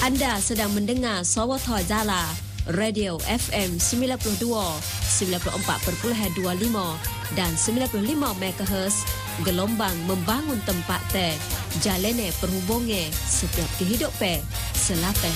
Anda sedang mendengar Sawatha Jala, Radio FM 92, 94.25 dan 95 MHz, gelombang membangun tempat te, jalene perhubungan setiap kehidupan, selapeh